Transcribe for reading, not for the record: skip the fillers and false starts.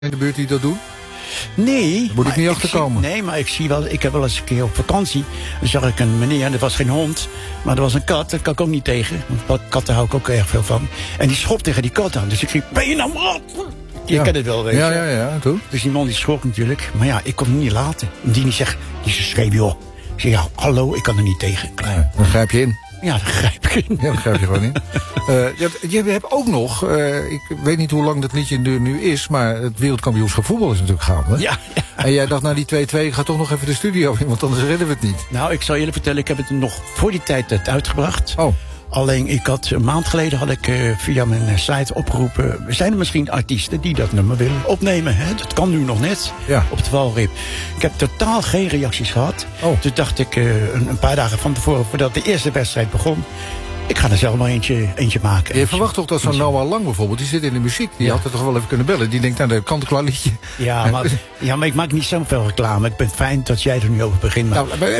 in de buurt die dat doen? Nee. Moet ik niet achterkomen? Nee, maar ik heb wel eens een keer op vakantie. Dan zag ik een meneer, en dat was geen hond, maar er was een kat. Daar kan ik ook niet tegen. Want katten hou ik ook erg veel van. En die schopt tegen die kat aan. Dus ik riep, ben je nou rat? Je kent het wel, weet je. Ja, toen? Dus die man die schrok natuurlijk. Maar ja, ik kon hem niet laten. En die zegt, die schreef, joh. Ik zeg, ja, hallo, ik kan er niet tegen. Ja, dan grijp je in. Ja, dan grijp ik in. Ja, dan grijp je gewoon in. Je hebt ook nog, ik weet niet hoe lang dat liedje nu is, maar het wereldkampioenschap voetbal is natuurlijk gaande. Ja. En jij dacht, na die 2-2, ik ga toch nog even de studio in, want anders redden we het niet. Nou, ik zal jullie vertellen, ik heb het nog voor die tijd uitgebracht. Oh. Alleen, een maand geleden had ik via mijn site opgeroepen, zijn er misschien artiesten die dat nummer willen opnemen? Hè? Dat kan nu nog net, op de valreep. Ik heb totaal geen reacties gehad. Oh. Toen dacht ik, een paar dagen van tevoren, voordat de eerste wedstrijd begon, ik ga er zelf maar eentje maken. Je verwacht toch dat zo'n Noah Lang bijvoorbeeld, die zit in de muziek, die had het toch wel even kunnen bellen. Die denkt, nou, dat kan een klaar liedje. Ja, maar ik maak niet zoveel reclame. Ik ben fijn dat jij er nu over begint. Maar nou,